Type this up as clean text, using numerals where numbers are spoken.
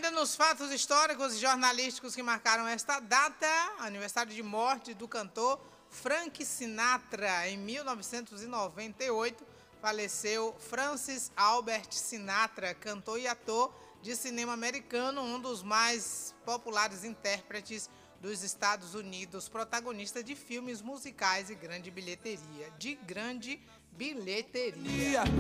Ainda nos fatos históricos e jornalísticos que marcaram esta data, aniversário de morte do cantor Frank Sinatra. Em 1998, faleceu Francis Albert Sinatra, cantor e ator de cinema americano, um dos mais populares intérpretes dos Estados Unidos, protagonista de filmes musicais de grande bilheteria.